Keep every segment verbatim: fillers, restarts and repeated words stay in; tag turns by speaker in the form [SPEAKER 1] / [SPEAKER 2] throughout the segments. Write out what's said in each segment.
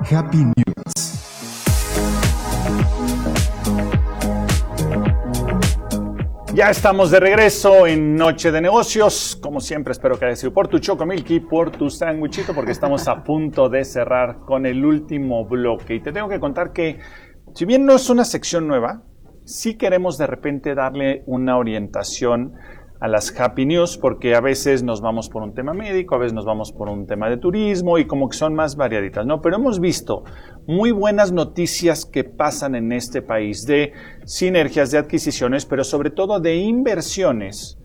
[SPEAKER 1] Happy News.
[SPEAKER 2] Ya estamos de regreso en Noche de Negocios. Como siempre, espero que haya sido por tu Chocomilky, por tu sándwichito, porque estamos a punto de cerrar con el último bloque. Y te tengo que contar que, si bien no es una sección nueva, sí queremos de repente darle una orientación a las Happy News, porque a veces nos vamos por un tema médico, a veces nos vamos por un tema de turismo y como que son más variaditas, ¿no? Pero hemos visto muy buenas noticias que pasan en este país de sinergias, de adquisiciones, pero sobre todo de inversiones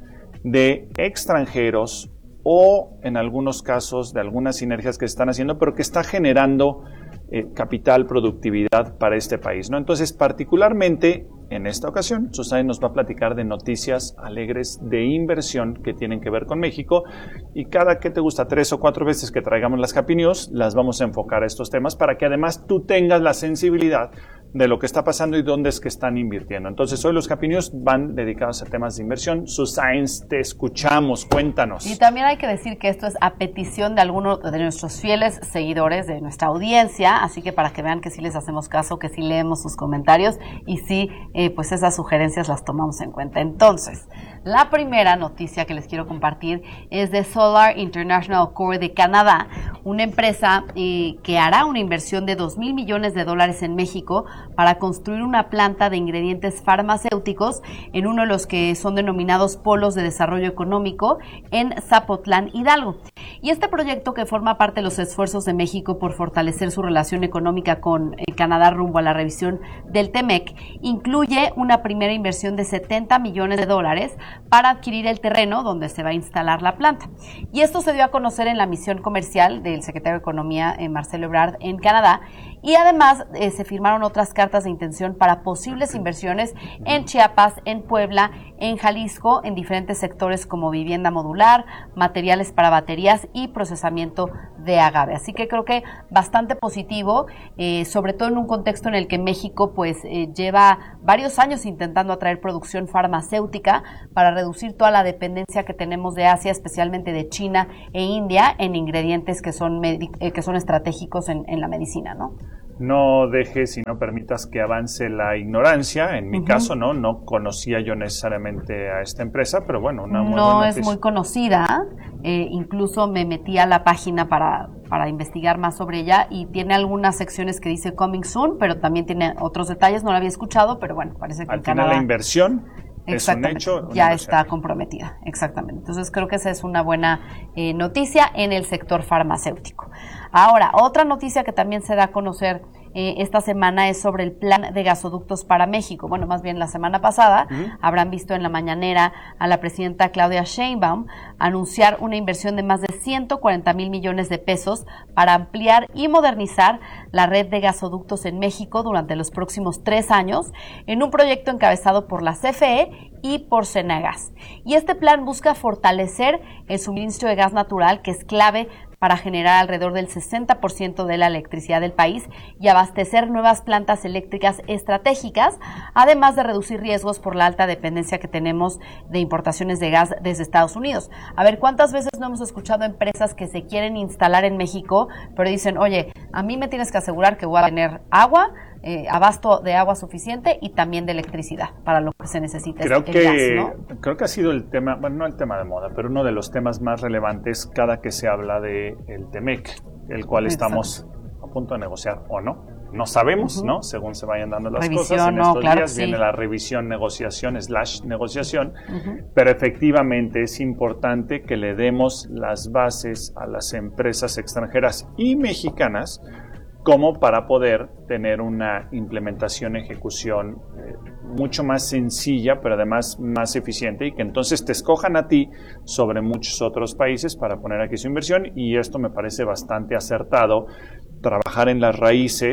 [SPEAKER 2] de extranjeros o en algunos casos de algunas sinergias que se están haciendo, pero que está generando eh, capital, productividad para este país, ¿no? Entonces, particularmente en esta ocasión, Susana nos va a platicar de noticias alegres de inversión que tienen que ver con México, y cada que te gusta tres o cuatro veces que traigamos las Happy News, las vamos a enfocar a estos temas para que además tú tengas la sensibilidad de lo que está pasando y dónde es que están invirtiendo. Entonces, hoy los Happy News van dedicados a temas de inversión. Susana, te escuchamos, cuéntanos.
[SPEAKER 3] Y también hay que decir que esto es a petición de algunos de nuestros fieles seguidores, de nuestra audiencia, así que para que vean que sí les hacemos caso, que sí leemos sus comentarios y sí, eh, pues esas sugerencias las tomamos en cuenta. Entonces, la primera noticia que les quiero compartir es de Solar International Core de Canadá, una empresa eh, que hará una inversión de dos mil millones de dólares en México para construir una planta de ingredientes farmacéuticos en uno de los que son denominados polos de desarrollo económico en Zapotlán, Hidalgo. Y este proyecto, que forma parte de los esfuerzos de México por fortalecer su relación económica con eh, Canadá rumbo a la revisión del TEMEC, incluye una primera inversión de setenta millones de dólares para adquirir el terreno donde se va a instalar la planta. Y esto se dio a conocer en la misión comercial del secretario de Economía, eh, Marcelo Ebrard, en Canadá, y además eh, se firmaron otras cartas de intención para posibles inversiones en Chiapas, en Puebla, en Jalisco, en diferentes sectores como vivienda modular, materiales para baterías y procesamiento de agave. Así que creo que bastante positivo, eh, sobre todo en un contexto en el que México pues eh, lleva varios años intentando atraer producción farmacéutica para reducir toda la dependencia que tenemos de Asia, especialmente de China e India, en ingredientes que son, medi- eh, que son estratégicos en, en la medicina, ¿no?
[SPEAKER 2] No dejes y no permitas que avance la ignorancia. En mi
[SPEAKER 3] Uh-huh.
[SPEAKER 2] caso, no no conocía yo necesariamente a esta empresa, pero bueno, una muy
[SPEAKER 3] No
[SPEAKER 2] buena
[SPEAKER 3] es
[SPEAKER 2] noticia.
[SPEAKER 3] muy conocida, eh, incluso me metí a la página para, para investigar más sobre ella y tiene algunas secciones que dice Coming Soon, pero también tiene otros detalles, no la había escuchado, pero bueno, parece que
[SPEAKER 2] Al
[SPEAKER 3] en
[SPEAKER 2] final
[SPEAKER 3] Canadá,
[SPEAKER 2] la inversión es un hecho. Una
[SPEAKER 3] ya
[SPEAKER 2] inversión.
[SPEAKER 3] está comprometida, exactamente. Entonces creo que esa es una buena eh, noticia en el sector farmacéutico. Ahora, otra noticia que también se da a conocer eh, esta semana es sobre el plan de gasoductos para México. Bueno, más bien la semana pasada uh-huh. habrán visto en la mañanera a la presidenta Claudia Sheinbaum anunciar una inversión de más de ciento cuarenta mil millones de pesos para ampliar y modernizar la red de gasoductos en México durante los próximos tres años en un proyecto encabezado por la C F E y por Cenagas. Y este plan busca fortalecer el suministro de gas natural, que es clave para generar alrededor del sesenta por ciento de la electricidad del país y abastecer nuevas plantas eléctricas estratégicas, además de reducir riesgos por la alta dependencia que tenemos de importaciones de gas desde Estados Unidos. A ver, ¿cuántas veces no hemos escuchado empresas que se quieren instalar en México, pero dicen, oye, a mí me tienes que asegurar que voy a tener agua, eh, abasto de agua suficiente y también de electricidad para lo que se necesite?
[SPEAKER 2] Creo
[SPEAKER 3] el
[SPEAKER 2] que,
[SPEAKER 3] gas, ¿no?
[SPEAKER 2] creo que ha sido el tema, bueno, no el tema de moda, pero uno de los temas más relevantes cada que se habla de el TEMEC, el cual estamos Exacto. a punto de negociar o no. No sabemos, uh-huh. ¿no? Según se vayan dando las
[SPEAKER 3] revisión,
[SPEAKER 2] cosas. En
[SPEAKER 3] no,
[SPEAKER 2] estos
[SPEAKER 3] claro
[SPEAKER 2] días
[SPEAKER 3] sí.
[SPEAKER 2] viene la revisión, negociación, slash negociación.
[SPEAKER 3] Uh-huh.
[SPEAKER 2] Pero efectivamente es importante que le demos las bases a las empresas extranjeras y mexicanas como para poder tener una implementación, ejecución eh, mucho más sencilla, pero además más eficiente, y que entonces te escojan a ti sobre muchos otros países para poner aquí su inversión. Y esto me parece bastante acertado, trabajar en las raíces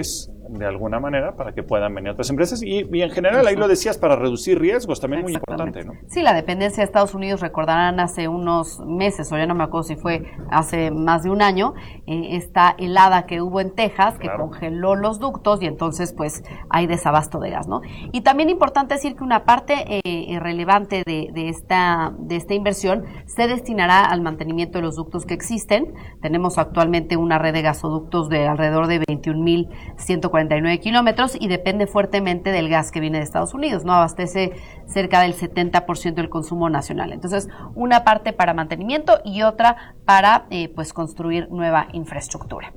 [SPEAKER 2] de alguna manera para que puedan venir otras empresas y, y en general, ahí lo decías, para reducir riesgos, también muy importante, ¿no?
[SPEAKER 3] Sí, la dependencia de Estados Unidos, recordarán hace unos meses, o ya no me acuerdo si fue hace más de un año, eh, esta helada que hubo en Texas, que claro. congeló los ductos y entonces pues hay desabasto de gas, ¿no? Y también importante decir que una parte eh, relevante de, de, esta, de esta inversión se destinará al mantenimiento de los ductos que existen. Tenemos actualmente una red de gasoductos de alrededor de veintiún mil ciento cuarenta y nueve kilómetros y depende fuertemente del gas que viene de Estados Unidos, ¿no? Abastece cerca del setenta por ciento del consumo nacional. Entonces, una parte para mantenimiento y otra para eh, pues construir nueva infraestructura.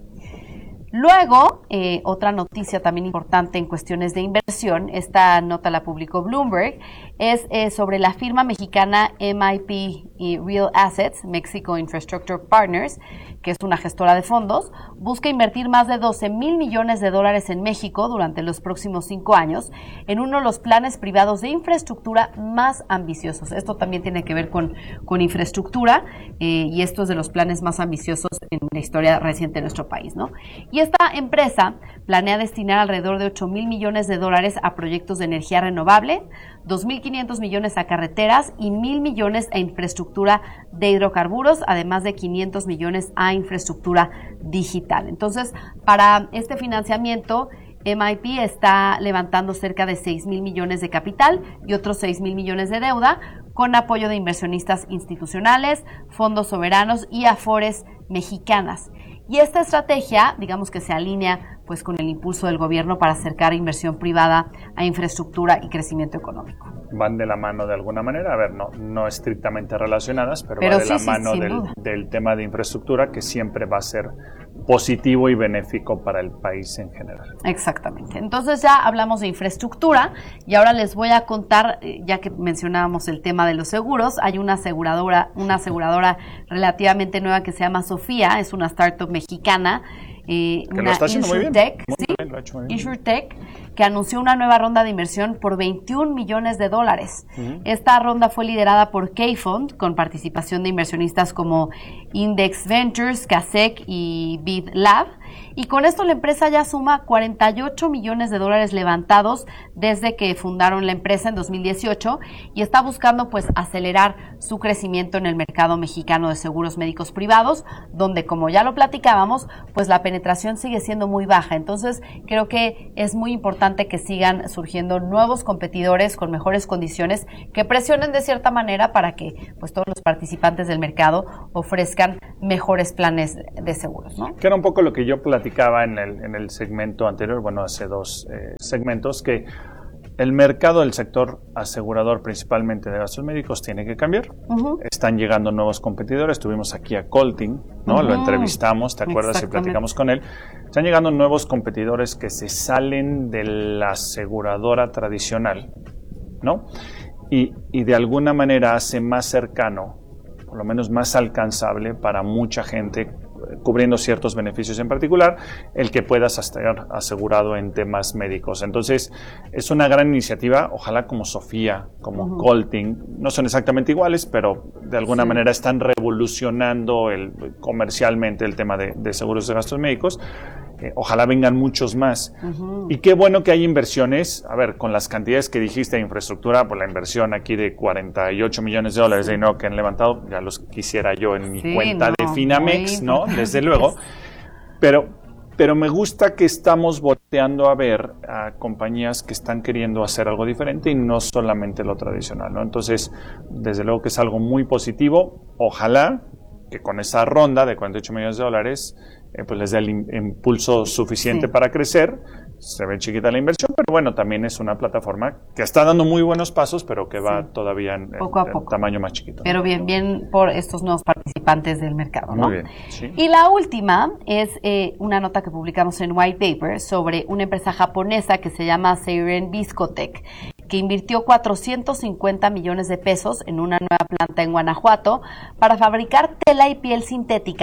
[SPEAKER 3] Luego, eh, otra noticia también importante en cuestiones de inversión, esta nota la publicó Bloomberg, es eh, sobre la firma mexicana M I P y Real Assets, Mexico Infrastructure Partners, que es una gestora de fondos, busca invertir más de doce mil millones de dólares en México durante los próximos cinco años en uno de los planes privados de infraestructura más ambiciosos. Esto también tiene que ver con, con infraestructura eh, y esto es de los planes más ambiciosos en la historia reciente de nuestro país, ¿no? Y esta empresa planea destinar alrededor de ocho mil millones de dólares a proyectos de energía renovable, dos mil quinientos millones a carreteras y mil millones a infraestructura de hidrocarburos, además de quinientos millones a infraestructura digital. Entonces, para este financiamiento, M I P está levantando cerca de seis mil millones de capital y otros seis mil millones de deuda, con apoyo de inversionistas institucionales, fondos soberanos y afores mexicanas. Y esta estrategia, digamos que se alinea pues con el impulso del gobierno para acercar inversión privada a infraestructura y crecimiento económico.
[SPEAKER 2] Van de la mano de alguna manera, a ver, no, no estrictamente relacionadas, pero, pero va de sí, la sí, mano del, del tema de infraestructura, que siempre va a ser positivo y benéfico para el país en general.
[SPEAKER 3] Exactamente. Entonces ya hablamos de infraestructura y ahora les voy a contar, ya que mencionábamos el tema de los seguros, hay una aseguradora, una aseguradora relativamente nueva que se llama Sofía, es una startup mexicana, eh,
[SPEAKER 2] que
[SPEAKER 3] una
[SPEAKER 2] lo está haciendo muy bien.
[SPEAKER 3] Insurtech, ¿sí? Bien, lo ha hecho muy bien. Insurtech, que anunció una nueva ronda de inversión por veintiún millones de dólares. Uh-huh. Esta ronda fue liderada por K-Fund, con participación de inversionistas como Index Ventures, Kasek y Bid Lab. Y con esto la empresa ya suma cuarenta y ocho millones de dólares levantados desde que fundaron la empresa en dos mil dieciocho y está buscando pues acelerar su crecimiento en el mercado mexicano de seguros médicos privados, donde, como ya lo platicábamos, pues la penetración sigue siendo muy baja. Entonces creo que es muy importante que sigan surgiendo nuevos competidores con mejores condiciones que presionen de cierta manera para que pues todos los participantes del mercado ofrezcan mejores planes de seguros, ¿no?
[SPEAKER 2] Que era un poco lo que yo platicaba en el, en el segmento anterior, bueno, hace dos eh, segmentos, que el mercado del sector asegurador, principalmente de gastos médicos, tiene que cambiar. Uh-huh. Están llegando nuevos competidores. Tuvimos aquí a Colting, ¿no? Uh-huh. Lo entrevistamos, ¿te acuerdas? Y platicamos con él. Están llegando nuevos competidores que se salen de la aseguradora tradicional, ¿no? Y, y de alguna manera hace más cercano, por lo menos más alcanzable para mucha gente, cubriendo ciertos beneficios en particular, el que puedas estar asegurado en temas médicos. Entonces, es una gran iniciativa, ojalá como Sofía, como uh-huh. Colting, no son exactamente iguales, pero de alguna sí. manera están revolucionando el, comercialmente el tema de, de seguros de gastos médicos. Eh, ojalá vengan muchos más. Uh-huh. Y qué bueno que hay inversiones. A ver, con las cantidades que dijiste de infraestructura, pues la inversión aquí de cuarenta y ocho millones de dólares sí. de dinero que han levantado, ya los quisiera yo en mi sí, cuenta no, de Finamex, ¿no? Desde luego. Pero, pero me gusta que estamos volteando a ver a compañías que están queriendo hacer algo diferente y no solamente lo tradicional, ¿no? Entonces, desde luego que es algo muy positivo. Ojalá que con esa ronda de cuarenta y ocho millones de dólares eh, pues les dé el impulso suficiente sí. para crecer. Se ve chiquita la inversión, pero bueno, también es una plataforma que está dando muy buenos pasos, pero que va sí. todavía en, poco en, a poco. en tamaño más chiquito.
[SPEAKER 3] Pero bien, bien por estos nuevos participantes del mercado, ¿no?
[SPEAKER 2] Muy bien, sí.
[SPEAKER 3] Y la última es eh, una nota que publicamos en White Paper sobre una empresa japonesa que se llama Seiren Viscotech, que invirtió cuatrocientos cincuenta millones de pesos en una nueva planta en Guanajuato para fabricar tela y piel sintética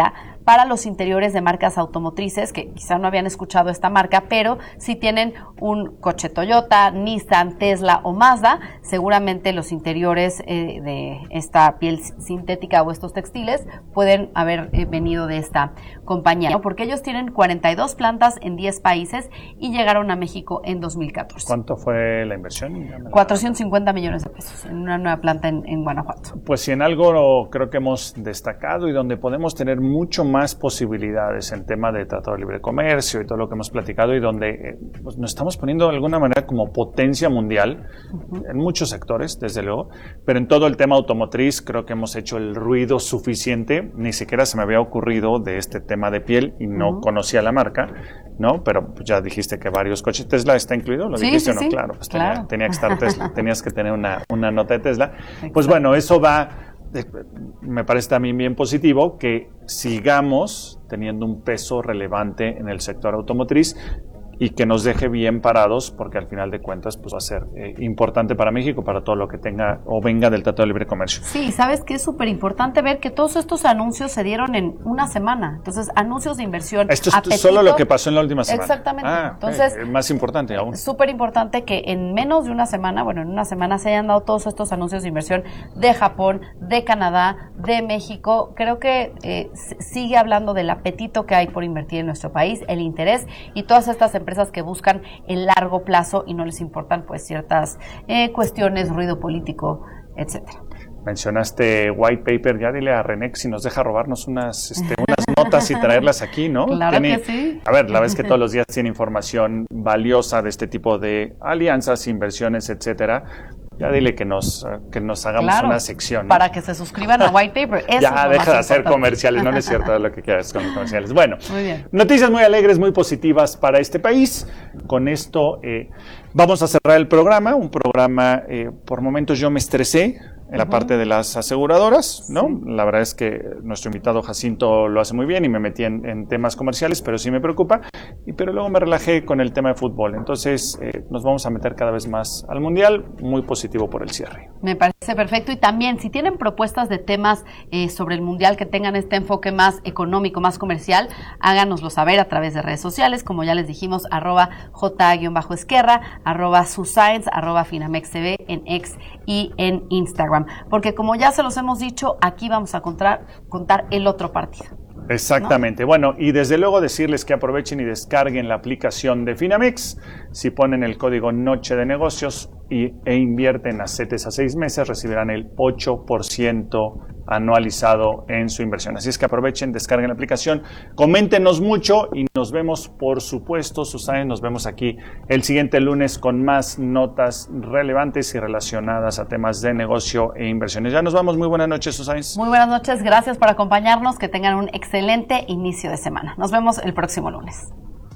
[SPEAKER 3] para los interiores de marcas automotrices, que quizá no habían escuchado esta marca, pero si tienen un coche Toyota, Nissan, Tesla o Mazda, seguramente los interiores eh, de esta piel sintética o estos textiles pueden haber eh, venido de esta compañía, ¿no? Porque ellos tienen cuarenta y dos plantas en diez países y llegaron a México en dos mil catorce.
[SPEAKER 2] ¿Cuánto fue la inversión?
[SPEAKER 3] cuatrocientos cincuenta millones de pesos en una nueva planta en, en Guanajuato.
[SPEAKER 2] Pues si en algo creo que hemos destacado y donde podemos tener mucho más posibilidades en tema de Tratado de Libre Comercio y todo lo que hemos platicado, y donde eh, pues nos estamos poniendo de alguna manera como potencia mundial, uh-huh, en muchos sectores, desde luego, pero en todo el tema automotriz creo que hemos hecho el ruido suficiente. Ni siquiera se me había ocurrido de este tema de piel y no uh-huh. conocía la marca, ¿no? Pero ya dijiste que varios coches. ¿Tesla está incluido? ¿Lo
[SPEAKER 3] sí,
[SPEAKER 2] dijiste
[SPEAKER 3] sí,
[SPEAKER 2] o no?
[SPEAKER 3] Sí.
[SPEAKER 2] Claro, pues
[SPEAKER 3] claro.
[SPEAKER 2] Tenía, tenía que estar Tesla, tenías que tener una, una nota de Tesla. Exacto. Pues bueno, eso va, eh, me parece también bien positivo que sigamos teniendo un peso relevante en el sector automotriz y que nos deje bien parados, porque al final de cuentas pues va a ser eh, importante para México, para todo lo que tenga o venga del Tratado de Libre Comercio.
[SPEAKER 3] Sí, sabes que es súper importante ver que todos estos anuncios se dieron en una semana. Entonces, anuncios de inversión.
[SPEAKER 2] Esto es
[SPEAKER 3] apetito,
[SPEAKER 2] solo lo que pasó en la última semana.
[SPEAKER 3] Exactamente.
[SPEAKER 2] Ah,
[SPEAKER 3] Entonces,
[SPEAKER 2] eh, más importante aún.
[SPEAKER 3] Súper importante que en menos de una semana, bueno, en una semana se hayan dado todos estos anuncios de inversión de Japón, de Canadá, de México. Creo que eh, sigue hablando del apetito que hay por invertir en nuestro país, el interés, y todas estas empresas que buscan el largo plazo y no les importan pues ciertas eh, cuestiones, ruido político, etcétera.
[SPEAKER 2] Mencionaste white paper, ya dile a René que si nos deja robarnos unas, este, unas notas y traerlas aquí, ¿no?
[SPEAKER 3] Claro
[SPEAKER 2] tiene,
[SPEAKER 3] que sí.
[SPEAKER 2] A ver, la verdad es que todos los días tiene información valiosa de este tipo de alianzas, inversiones, etcétera. Ya dile que nos, que nos hagamos
[SPEAKER 3] claro,
[SPEAKER 2] una sección, ¿no?
[SPEAKER 3] Para que se suscriban a White Paper. Eso
[SPEAKER 2] ya,
[SPEAKER 3] es
[SPEAKER 2] deja de hacer
[SPEAKER 3] importante.
[SPEAKER 2] comerciales, no es cierto lo que quieras con los comerciales. Bueno,
[SPEAKER 3] muy bien.
[SPEAKER 2] Noticias muy alegres, muy positivas para este país. Con esto eh, vamos a cerrar el programa, un programa, eh, por momentos yo me estresé en la uh-huh. parte de las aseguradoras, ¿no? Sí. La verdad es que nuestro invitado Jacinto lo hace muy bien y me metí en, en temas comerciales, pero sí me preocupa, y, pero luego me relajé con el tema de fútbol. Entonces eh, nos vamos a meter cada vez más al Mundial, muy positivo por el cierre.
[SPEAKER 3] Me parece perfecto, y también si tienen propuestas de temas eh, sobre el Mundial que tengan este enfoque más económico, más comercial, háganoslo saber a través de redes sociales, como ya les dijimos, arroba j-esquerra, arroba suscience, arroba finamextv en X y en Instagram. Porque como ya se los hemos dicho, aquí vamos a contar, contar el otro partido.
[SPEAKER 2] Exactamente. ¿No? Bueno, y desde luego decirles que aprovechen y descarguen la aplicación de Finamex. Si ponen el código Noche de Negocios y, e invierten a CETES a seis meses, recibirán el ocho por ciento anualizado en su inversión. Así es que aprovechen, descarguen la aplicación, coméntenos mucho y nos vemos, por supuesto, Susana, nos vemos aquí el siguiente lunes con más notas relevantes y relacionadas a temas de negocio e inversiones. Ya nos vamos. Muy buenas noches, Susana.
[SPEAKER 3] Muy buenas noches, gracias por acompañarnos, que tengan un excelente inicio de semana. Nos vemos el próximo lunes.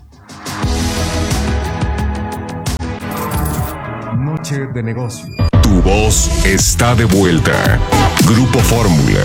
[SPEAKER 1] Noche de negocio.
[SPEAKER 4] Tu voz está de vuelta. Grupo Fórmula.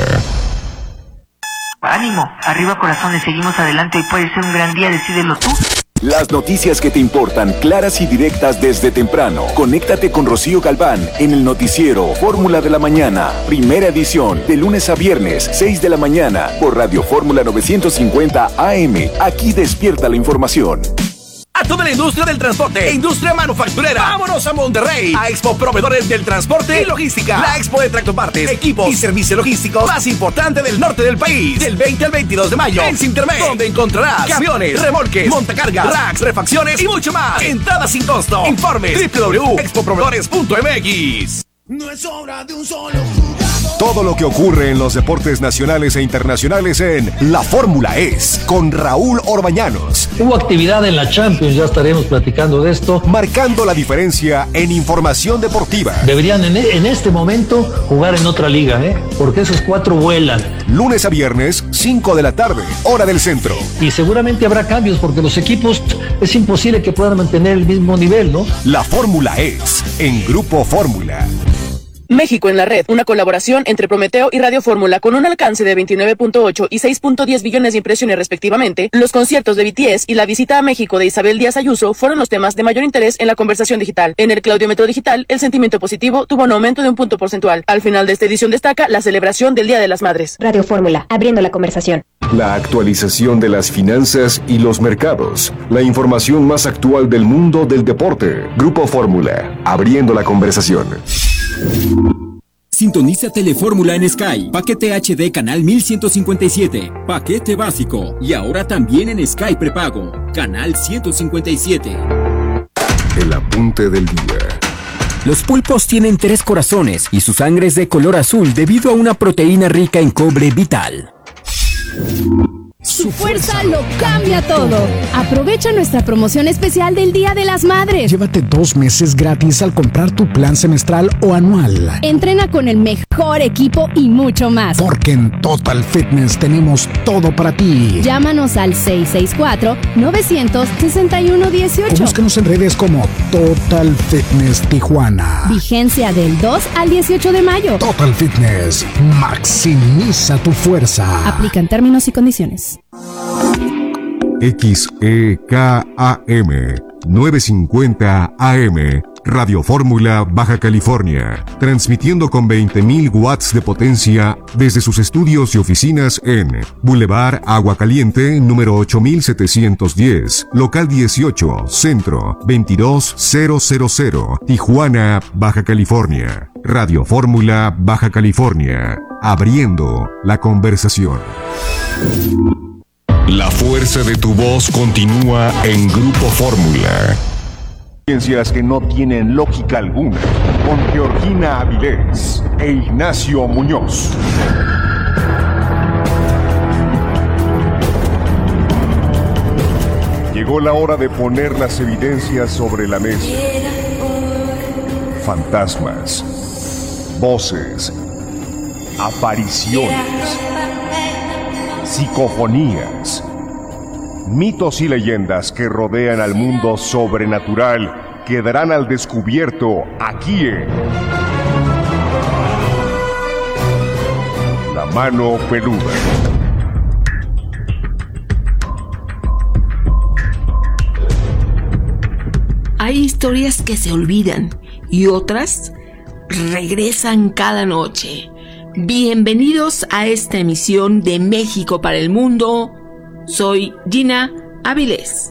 [SPEAKER 5] Ánimo, arriba corazones, seguimos adelante, hoy puede ser un gran día, decídelo tú.
[SPEAKER 6] Las noticias que te importan, claras y directas desde temprano. Conéctate con Rocío Galván en el noticiero Fórmula de la Mañana, primera edición, de lunes a viernes, seis de la mañana, por Radio Fórmula novecientos cincuenta A M. Aquí despierta la información.
[SPEAKER 7] A toda la industria del transporte e industria manufacturera, vámonos a Monterrey, a Expo Proveedores del Transporte y Logística, la expo de tractopartes, equipos y servicios logísticos más importante del norte del país, del veinte al veintidós de mayo, en Sintermex, donde encontrarás camiones, remolques, montacargas, racks, refacciones y mucho más. Entrada sin costo. Informe doble u doble u doble u punto expo proveedores punto m x.
[SPEAKER 1] No es obra de un solo jugador. Todo lo que ocurre en los deportes nacionales e internacionales en La Fórmula Es, con Raúl Orbañanos.
[SPEAKER 8] Hubo actividad en la Champions, ya estaremos platicando de esto.
[SPEAKER 1] Marcando la diferencia en información deportiva.
[SPEAKER 8] Deberían en, en este momento jugar en otra liga, ¿eh? Porque esos cuatro vuelan.
[SPEAKER 1] Lunes a viernes, cinco de la tarde, hora del centro.
[SPEAKER 8] Y seguramente habrá cambios porque los equipos es imposible que puedan mantener el mismo nivel, ¿no?
[SPEAKER 1] La Fórmula Es, en Grupo Fórmula.
[SPEAKER 9] México en la red, una colaboración entre Prometeo y Radio Fórmula con un alcance de veintinueve punto ocho y seis punto diez billones de impresiones respectivamente. Los conciertos de B T S y la visita a México de Isabel Díaz Ayuso fueron los temas de mayor interés en la conversación digital. En el Claudiómetro digital, el sentimiento positivo tuvo un aumento de un punto porcentual. Al final de esta edición destaca la celebración del Día de las Madres.
[SPEAKER 10] Radio Fórmula, abriendo la conversación.
[SPEAKER 1] La actualización de las finanzas y los mercados. La información más actual del mundo del deporte. Grupo Fórmula, abriendo la conversación.
[SPEAKER 11] Sintoniza Telefórmula en Sky. Paquete H D canal mil ciento cincuenta y siete. Paquete básico. Y ahora también en Sky prepago. Canal ciento cincuenta y siete.
[SPEAKER 1] El apunte del día.
[SPEAKER 11] Los pulpos tienen tres corazones y su sangre es de color azul debido a una proteína rica en cobre vital.
[SPEAKER 12] Su fuerza lo cambia todo. Aprovecha nuestra promoción especial del Día de las Madres.
[SPEAKER 13] Llévate dos meses gratis al comprar tu plan semestral o anual.
[SPEAKER 12] Entrena con el mejor equipo y mucho más.
[SPEAKER 13] Porque en Total Fitness tenemos todo para ti.
[SPEAKER 12] Llámanos al seis seis cuatro, nueve seis uno, uno ocho.
[SPEAKER 13] O búscanos en redes como Total Fitness Tijuana.
[SPEAKER 12] Vigencia del dos al dieciocho de mayo.
[SPEAKER 13] Total Fitness. Maximiza tu fuerza.
[SPEAKER 12] Aplican términos y condiciones.
[SPEAKER 1] X E K A M novecientos cincuenta A M Radio Fórmula Baja California, transmitiendo con veinte mil watts de potencia desde sus estudios y oficinas en Boulevard Agua Caliente, número ocho mil setecientos diez, local dieciocho, centro veintidós mil, Tijuana, Baja California. Radio Fórmula Baja California, abriendo la conversación.
[SPEAKER 4] La fuerza de tu voz continúa en Grupo Fórmula.
[SPEAKER 1] Ciencias que no tienen lógica alguna, con Georgina Avilés e Ignacio Muñoz. Llegó la hora de poner las evidencias sobre la mesa. Fantasmas, voces, apariciones, psicofonías, mitos y leyendas que rodean al mundo sobrenatural quedarán al descubierto aquí en La Mano Peluda.
[SPEAKER 14] Hay historias que se olvidan y otras regresan cada noche. Bienvenidos a esta emisión de México para el Mundo. Soy Gina Avilés.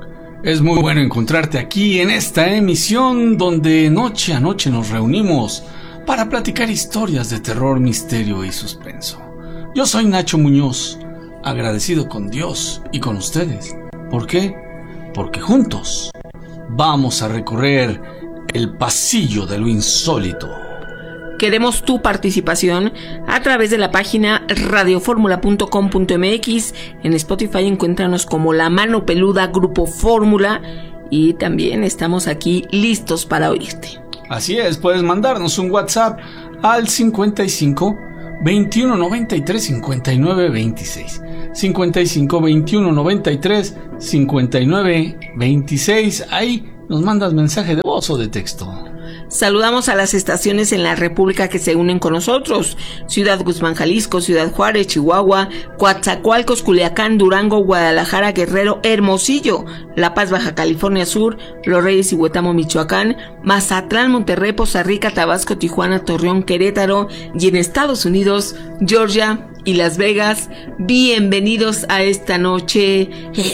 [SPEAKER 15] Es muy bueno encontrarte aquí en esta emisión donde noche a noche nos reunimos para platicar historias de terror, misterio y suspenso. Yo soy Nacho Muñoz, agradecido con Dios y con ustedes. ¿Por qué? Porque juntos vamos a recorrer el pasillo de lo insólito.
[SPEAKER 14] Queremos tu participación a través de la página radioformula punto com punto m x. En Spotify encuéntranos como La Mano Peluda Grupo Fórmula y también estamos aquí listos para oírte.
[SPEAKER 15] Así es, puedes mandarnos un WhatsApp al cincuenta y cinco, veintiuno noventa y tres, cincuenta y nueve veintiséis. cincuenta y cinco, veintiuno noventa y tres, cincuenta y nueve veintiséis. Ahí nos mandas mensaje de voz o de texto.
[SPEAKER 14] Saludamos a las estaciones en la República que se unen con nosotros: Ciudad Guzmán, Jalisco, Ciudad Juárez, Chihuahua, Coatzacoalcos, Culiacán, Durango, Guadalajara, Guerrero, Hermosillo, La Paz, Baja California Sur, Los Reyes y Huetamo, Michoacán, Mazatlán, Monterrey, Poza Rica, Tabasco, Tijuana, Torreón, Querétaro y en Estados Unidos, Georgia y Las Vegas. Bienvenidos a esta noche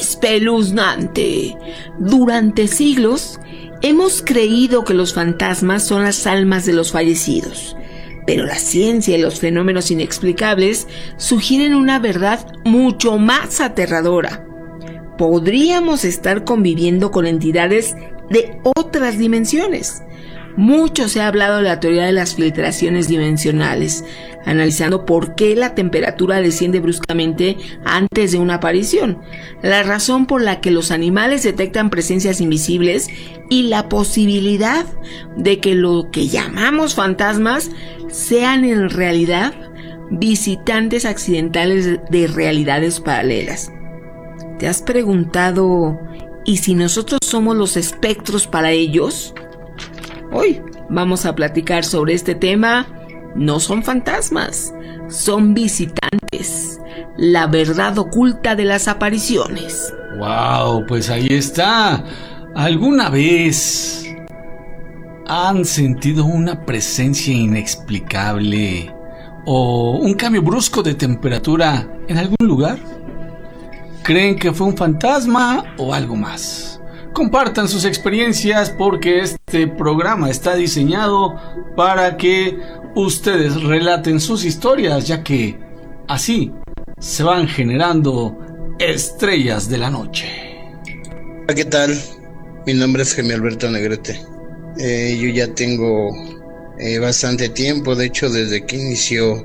[SPEAKER 14] espeluznante. Durante siglos hemos creído que los fantasmas son las almas de los fallecidos, pero la ciencia y los fenómenos inexplicables sugieren una verdad mucho más aterradora. Podríamos estar conviviendo con entidades de otras dimensiones. Mucho se ha hablado de la teoría de las filtraciones dimensionales, analizando por qué la temperatura desciende bruscamente antes de una aparición, la razón por la que los animales detectan presencias invisibles y la posibilidad de que lo que llamamos fantasmas sean en realidad visitantes accidentales de realidades paralelas. ¿Te has preguntado, ¿y si nosotros somos los espectros para ellos? Hoy vamos a platicar sobre este tema. No son fantasmas, son visitantes. La verdad oculta de las apariciones.
[SPEAKER 15] Wow, pues ahí está. ¿Alguna vez han sentido una presencia inexplicable o un cambio brusco de temperatura en algún lugar? ¿Creen que fue un fantasma o algo más? Compartan sus experiencias porque este programa está diseñado para que ustedes relaten sus historias, ya que así se van generando estrellas de la noche.
[SPEAKER 16] Hola, ¿qué tal? Mi nombre es Jaime Alberto Negrete. Eh, yo ya tengo eh, bastante tiempo, de hecho desde que inició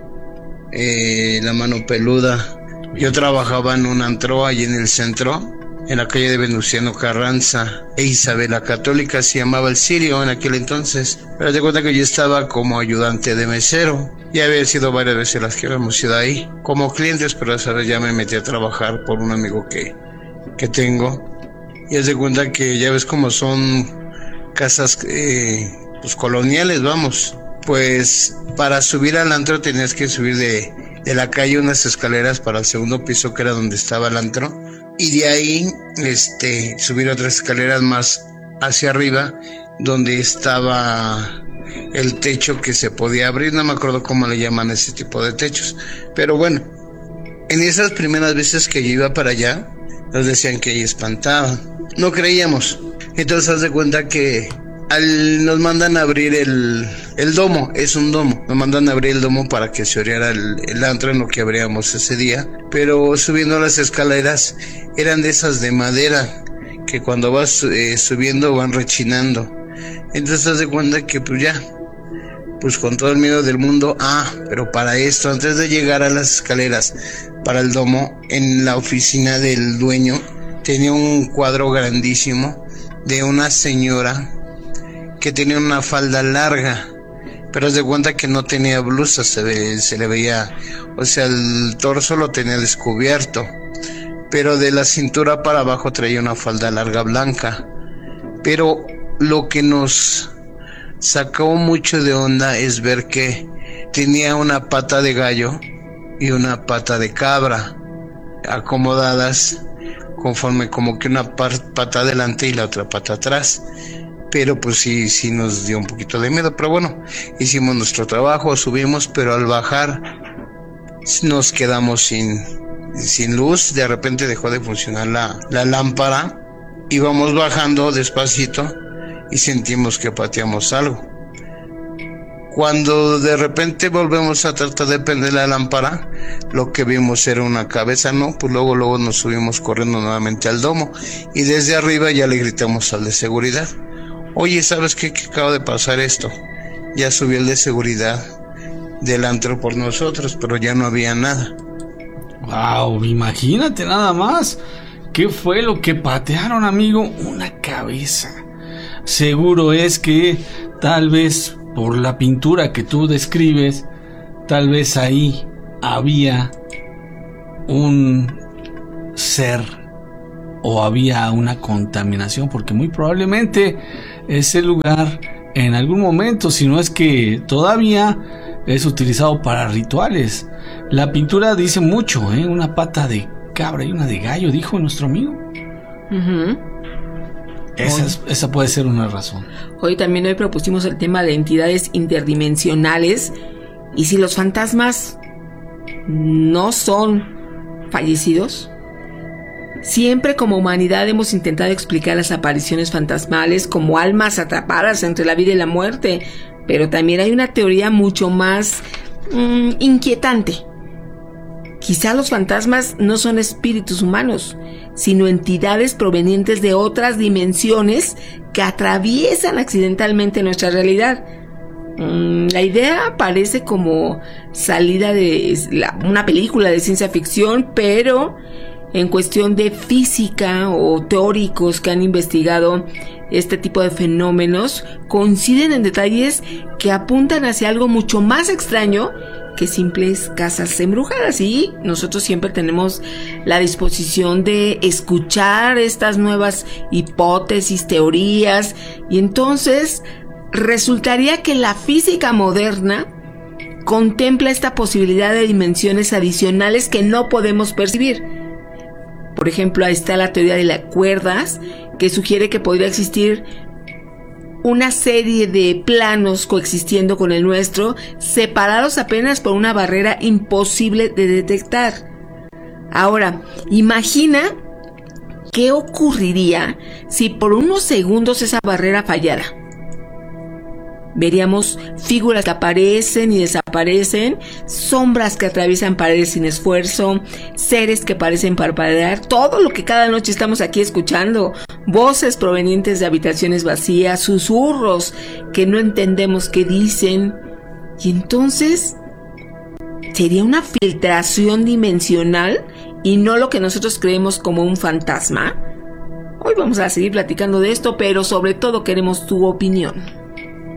[SPEAKER 16] eh, La Mano Peluda. Yo trabajaba en un antro ahí en el centro, en la calle de Venustiano Carranza e Isabela Católica, se llamaba El Sirio en aquel entonces. Pero te cuenta que yo estaba como ayudante de mesero. Ya había sido varias veces las que habíamos ido ahí como clientes, pero esa vez ya me metí a trabajar por un amigo que, que tengo. Y haz de cuenta que ya ves cómo son casas eh, pues coloniales, vamos. Pues para subir al antro tenías que subir de, de la calle unas escaleras para el segundo piso, que era donde estaba el antro. Y de ahí este, subir otras escaleras más hacia arriba, donde estaba el techo que se podía abrir. No me acuerdo cómo le llaman ese tipo de techos. Pero bueno, en esas primeras veces que yo iba para allá, nos decían que ahí espantaban. No creíamos. Entonces haz de cuenta que al, nos mandan a abrir el, el domo, es un domo. Nos mandan a abrir el domo para que se abriera el, el antro en lo que abríamos ese día. Pero subiendo las escaleras eran de esas de madera que cuando vas eh, subiendo van rechinando. Entonces haz de cuenta que pues ya, pues con todo el miedo del mundo. Ah, pero para esto, antes de llegar a las escaleras para el domo, en la oficina del dueño tenía un cuadro grandísimo de una señora que tenía una falda larga, pero haz de cuenta que no tenía blusa, se, ve, se le veía, o sea, el torso lo tenía descubierto, pero de la cintura para abajo traía una falda larga blanca. Pero lo que nos sacó mucho de onda es ver que tenía una pata de gallo y una pata de cabra acomodadas conforme como que una pata adelante y la otra pata atrás. Pero pues sí, sí nos dio un poquito de miedo, pero bueno, hicimos nuestro trabajo, subimos, pero al bajar nos quedamos sin, sin luz. De repente dejó de funcionar la, la lámpara, íbamos bajando despacito y sentimos que pateamos algo. Cuando de repente volvemos a tratar de prender la lámpara, lo que vimos era una cabeza, ¿no? Pues luego, luego nos subimos corriendo nuevamente al domo y desde arriba ya le gritamos al de seguridad: oye, ¿sabes qué? Que acaba de pasar esto. Ya subió el de seguridad del antro por nosotros, pero ya no había nada.
[SPEAKER 15] Wow, imagínate nada más. ¿Qué fue lo que patearon, amigo? Una cabeza. Seguro es que tal vez por la pintura que tú describes, tal vez ahí había un ser o había una contaminación, porque muy probablemente ese lugar en algún momento, si no es que todavía, es utilizado para rituales. La pintura dice mucho, ¿eh? Una pata de cabra y una de gallo, dijo nuestro amigo.
[SPEAKER 14] Uh-huh.
[SPEAKER 15] Esa, es, esa puede ser una razón.
[SPEAKER 14] Hoy también hoy propusimos el tema de entidades interdimensionales. Y si los fantasmas no son fallecidos, siempre como humanidad hemos intentado explicar las apariciones fantasmales como almas atrapadas entre la vida y la muerte. Pero también hay una teoría mucho más mmm, inquietante. Quizá los fantasmas no son espíritus humanos, sino entidades provenientes de otras dimensiones que atraviesan accidentalmente nuestra realidad. Mm, la idea parece como salida de la, una película de ciencia ficción, pero en cuestión de física o teóricos que han investigado este tipo de fenómenos coinciden en detalles que apuntan hacia algo mucho más extraño que simples casas embrujadas. Y nosotros siempre tenemos la disposición de escuchar estas nuevas hipótesis, teorías, y entonces resultaría que la física moderna contempla esta posibilidad de dimensiones adicionales que no podemos percibir. Por ejemplo, ahí está la teoría de las cuerdas, que sugiere que podría existir una serie de planos coexistiendo con el nuestro, separados apenas por una barrera imposible de detectar. Ahora, imagina qué ocurriría si por unos segundos esa barrera fallara. Veríamos figuras que aparecen y desaparecen, sombras que atraviesan paredes sin esfuerzo, seres que parecen parpadear, todo lo que cada noche estamos aquí escuchando, voces provenientes de habitaciones vacías, susurros que no entendemos qué dicen. Y entonces, ¿sería una filtración dimensional y no lo que nosotros creemos como un fantasma? Hoy vamos a seguir platicando de esto, pero sobre todo queremos tu opinión.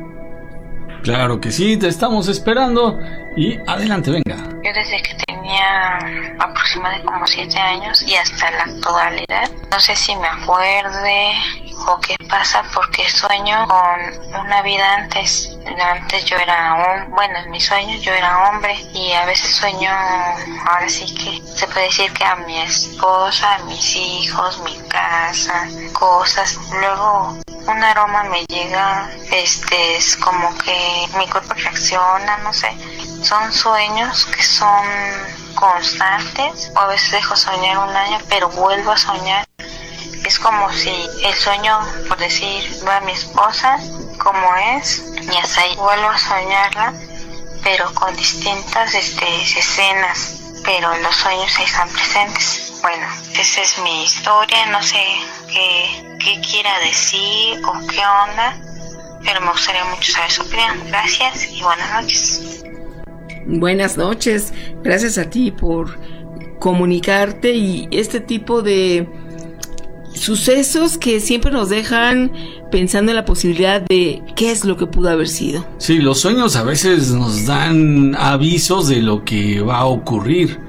[SPEAKER 15] Claro que sí, te estamos esperando y adelante, venga.
[SPEAKER 17] Yo desde que tenía aproximadamente como siete años y hasta la actualidad, no sé si me acuerde o qué pasa, porque sueño con una vida antes. Antes yo era un, bueno, en mis sueños yo era hombre y a veces sueño, ahora sí que se puede decir que a mi esposa, a mis hijos, mi casa, cosas. Luego un aroma me llega, este, es como que mi cuerpo reacciona, no sé. Son sueños que son constantes, o a veces dejo soñar un año, pero vuelvo a soñar. Es como si el sueño, por decir, va a mi esposa, como es, y hasta ahí vuelvo a soñarla, pero con distintas este, escenas, pero los sueños ahí están presentes. Bueno, esa es mi historia, no sé qué, qué quiera decir o qué onda, pero me gustaría mucho saber su opinión. Gracias y buenas noches.
[SPEAKER 14] Buenas noches, gracias a ti por comunicarte y este tipo de sucesos que siempre nos dejan pensando en la posibilidad de qué es lo que pudo haber sido.
[SPEAKER 15] Sí, los sueños a veces nos dan avisos de lo que va a ocurrir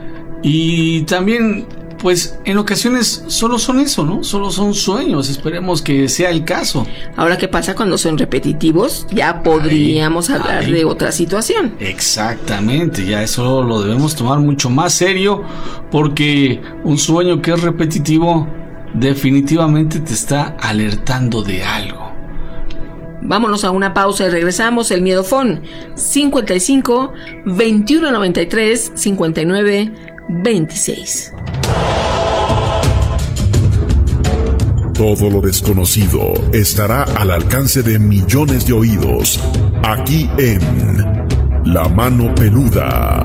[SPEAKER 15] y también pues en ocasiones solo son eso, ¿no? Solo son sueños, esperemos que sea el caso.
[SPEAKER 14] Ahora, ¿qué pasa cuando son repetitivos? Ya podríamos ay, hablar ay. de otra situación.
[SPEAKER 15] Exactamente, ya eso lo debemos tomar mucho más serio, porque un sueño que es repetitivo definitivamente te está alertando de algo.
[SPEAKER 14] Vámonos a una pausa y regresamos. El Miedofón cincuenta y cinco, veintiuno noventa y tres, cincuenta y nueve, veintiséis.
[SPEAKER 4] Todo lo desconocido estará al alcance de millones de oídos, aquí en La Mano Peluda.